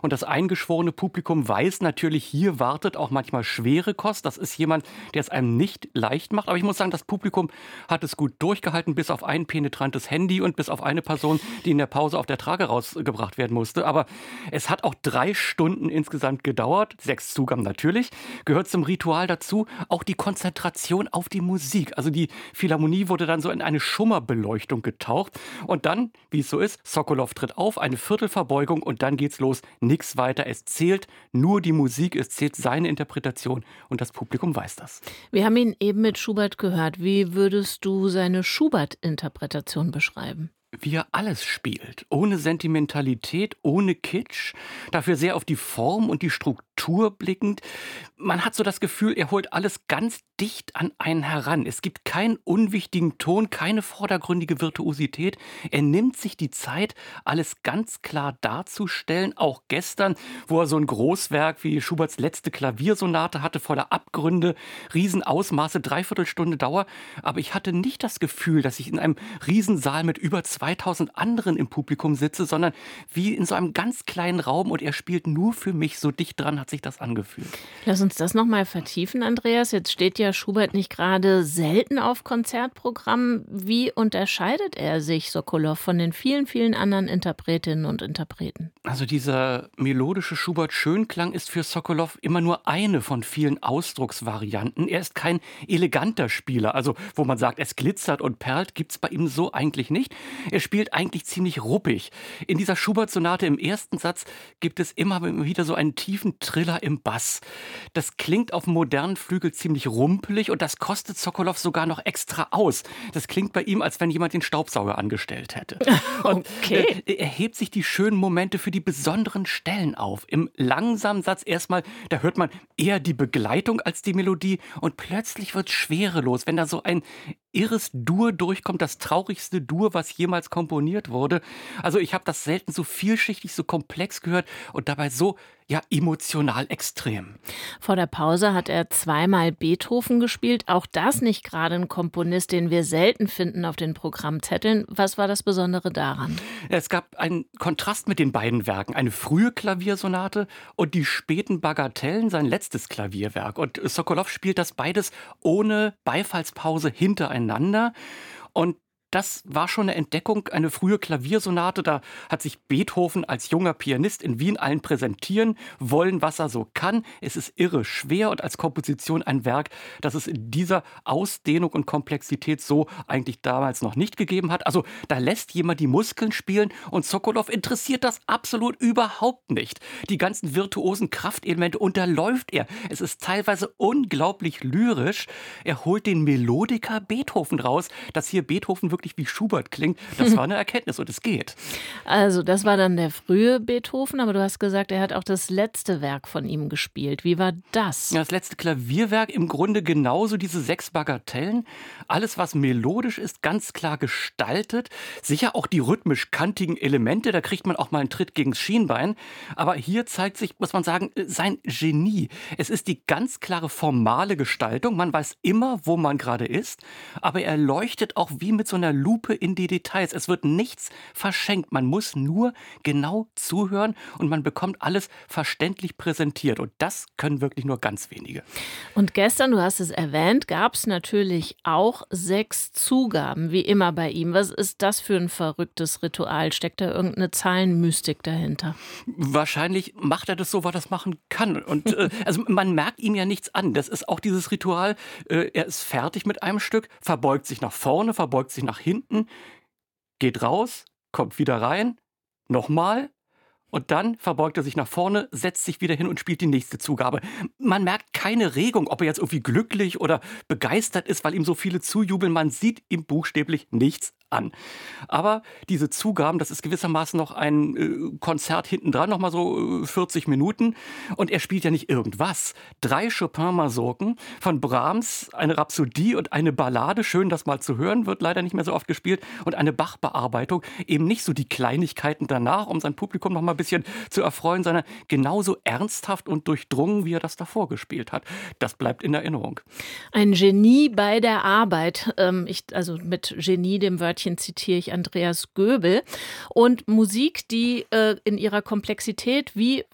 Und das eingeschworene Publikum weiß natürlich, hier wartet auch manchmal schwere Kost. Das ist jemand, der es einem nicht leicht macht. Aber ich muss sagen, das Publikum hat es gut durchgehalten, bis auf ein penetrantes Handy und bis auf eine Person, die in der Pause auf der Trage rausgebracht werden musste. Aber es hat auch 3 Stunden insgesamt gedauert. 6 Zugaben natürlich. Gehört zum Ritual dazu auch die Konzentration auf die Musik. Also die Philharmonie wurde dann so in eine Schummerbeleuchtung getaucht. Und dann, wie es so ist, Sokolow tritt auf, eine Viertelverbeugung und dann geht's los. Nichts weiter. Es zählt nur die Musik, es zählt seine Interpretation und das Publikum weiß das. Wir haben ihn eben mit Schubert gehört. Wie würdest du seine Schubert-Interpretation beschreiben? Wie er alles spielt, ohne Sentimentalität, ohne Kitsch, dafür sehr auf die Form und die Struktur blickend. Man hat so das Gefühl, er holt alles ganz dicht an einen heran. Es gibt keinen unwichtigen Ton, keine vordergründige Virtuosität. Er nimmt sich die Zeit, alles ganz klar darzustellen. Auch gestern, wo er so ein Großwerk wie Schuberts letzte Klaviersonate hatte, voller Abgründe, Riesenausmaße, Dreiviertelstunde Dauer. Aber ich hatte nicht das Gefühl, dass ich in einem Riesensaal mit über 2000 anderen im Publikum sitze, sondern wie in so einem ganz kleinen Raum und er spielt nur für mich. So dicht dran hat sich das angefühlt. Lass uns das nochmal vertiefen, Andreas. Jetzt steht ja Schubert nicht gerade selten auf Konzertprogrammen. Wie unterscheidet er sich, Sokolow, von den vielen, vielen anderen Interpretinnen und Interpreten? Also dieser melodische Schubert-Schönklang ist für Sokolow immer nur eine von vielen Ausdrucksvarianten. Er ist kein eleganter Spieler, also wo man sagt, es glitzert und perlt, gibt's bei ihm so eigentlich nicht. Er spielt eigentlich ziemlich ruppig. In dieser Schubert-Sonate im ersten Satz gibt es immer wieder so einen tiefen Triller im Bass. Das klingt auf dem modernen Flügel ziemlich rumpelig und das kostet Sokolow sogar noch extra aus. Das klingt bei ihm, als wenn jemand den Staubsauger angestellt hätte. Und Okay. er hebt sich die schönen Momente für die besonderen Stellen auf. Im langsamen Satz erstmal, da hört man eher die Begleitung als die Melodie und plötzlich wird es schwerelos, wenn da so ein irres Dur durchkommt, das traurigste Dur, was jemals komponiert wurde. Also ich habe das selten so vielschichtig, so komplex gehört und dabei so emotional extrem. Vor der Pause hat er zweimal Beethoven gespielt. Auch das nicht gerade ein Komponist, den wir selten finden auf den Programmzetteln. Was war das Besondere daran? Es gab einen Kontrast mit den beiden Werken. Eine frühe Klaviersonate und die späten Bagatellen, sein letztes Klavierwerk. Und Sokolow spielt das beides ohne Beifallspause hintereinander. Und das war schon eine Entdeckung, eine frühe Klaviersonate. Da hat sich Beethoven als junger Pianist in Wien allen präsentieren wollen, was er so kann. Es ist irre schwer und als Komposition ein Werk, das es in dieser Ausdehnung und Komplexität so eigentlich damals noch nicht gegeben hat. Also da lässt jemand die Muskeln spielen und Sokolow interessiert das absolut überhaupt nicht. Die ganzen virtuosen Kraftelemente unterläuft er. Es ist teilweise unglaublich lyrisch. Er holt den Melodiker Beethoven raus, dass hier Beethoven wirklich wie Schubert klingt. Das war eine Erkenntnis und es geht. Also, das war dann der frühe Beethoven, aber du hast gesagt, er hat auch das letzte Werk von ihm gespielt. Wie war das? Ja, das letzte Klavierwerk im Grunde genauso diese 6 Bagatellen. Alles, was melodisch ist, ganz klar gestaltet. Sicher auch die rhythmisch kantigen Elemente, da kriegt man auch mal einen Tritt gegens Schienbein. Aber hier zeigt sich, muss man sagen, sein Genie. Es ist die ganz klare formale Gestaltung. Man weiß immer, wo man gerade ist. Aber er leuchtet auch wie mit so einer Lupe in die Details. Es wird nichts verschenkt. Man muss nur genau zuhören und man bekommt alles verständlich präsentiert. Und das können wirklich nur ganz wenige. Und gestern, du hast es erwähnt, gab es natürlich auch 6 Zugaben, wie immer bei ihm. Was ist das für ein verrücktes Ritual? Steckt da irgendeine Zahlenmystik dahinter? Wahrscheinlich macht er das so, weil er das machen kann. Und also man merkt ihm ja nichts an. Das ist auch dieses Ritual. Er ist fertig mit einem Stück, verbeugt sich nach vorne, verbeugt sich nach hinten, geht raus, kommt wieder rein, nochmal. Und dann verbeugt er sich nach vorne, setzt sich wieder hin und spielt die nächste Zugabe. Man merkt keine Regung, ob er jetzt irgendwie glücklich oder begeistert ist, weil ihm so viele zujubeln. Man sieht ihm buchstäblich nichts an. Aber diese Zugaben, das ist gewissermaßen noch ein Konzert hintendran, noch mal so 40 Minuten. Und er spielt ja nicht irgendwas. 3 Chopin-Mazurken von Brahms, eine Rhapsodie und eine Ballade. Schön, das mal zu hören, wird leider nicht mehr so oft gespielt. Und eine Bach-Bearbeitung. Eben nicht so die Kleinigkeiten danach, um sein Publikum noch mal ein bisschen zu erfreuen, sondern genauso ernsthaft und durchdrungen, wie er das davor gespielt hat. Das bleibt in Erinnerung. Ein Genie bei der Arbeit. Also mit Genie, dem Wörtchen zitiere ich Andreas Göbel. Und Musik, die in ihrer Komplexität wie